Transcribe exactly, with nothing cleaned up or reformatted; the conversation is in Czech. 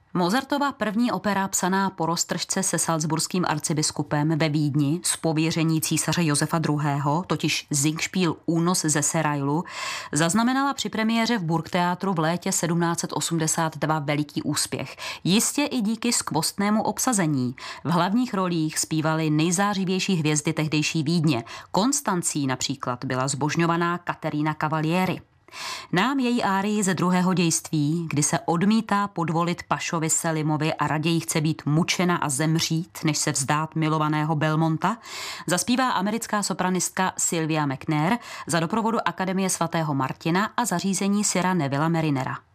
Mozartova první opera psaná po roztržce se salzburským arcibiskupem ve Vídni z pověření císaře Josefa druhého., totiž Singspiel Únos ze Serailu, zaznamenala při premiéře v Burgtheatru v létě sedmnáct set osmdesát dva veliký úspěch. Jistě i díky skvostnému obsazení. V hlavních rolích zpívaly nejzářivější hvězdy tehdejší Vídně. Konstancí například byla zbožňovaná Katerína Cavalieri. Nám její árii ze druhého dějství, kdy se odmítá podvolit pašovi Selimovi a raději chce být mučena a zemřít, než se vzdát milovaného Belmonta, zaspívá americká sopranistka Sylvia McNair za doprovodu Akademie svatého Martina a zařízení Sira Nevilla Marinera.